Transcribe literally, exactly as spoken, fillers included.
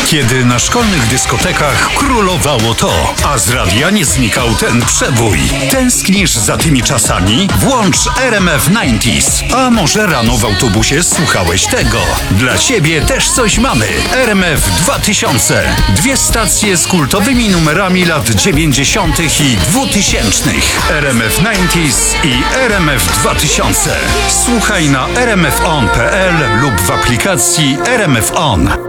Kiedy na szkolnych dyskotekach królowało to, a z radia nie znikał ten przebój. Tęsknisz za tymi czasami? Włącz R M F dziewięćdziesiąt. A może rano w autobusie słuchałeś tego? Dla ciebie też coś mamy. R M F dwa tysiące. Dwie stacje z kultowymi numerami lat dziewięćdziesiątych i dwutysięcznych. R M F dziewięćdziesiąt i R M F dwa tysiące. Słuchaj na r m f on kropka p l lub w aplikacji R M F On.